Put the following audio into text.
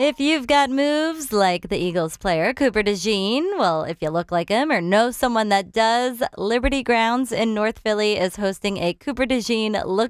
If you've got moves like the Eagles player Cooper DeJean, well, if you look like him or know someone that does, Liberty Grounds in North Philly is hosting a Cooper DeJean Look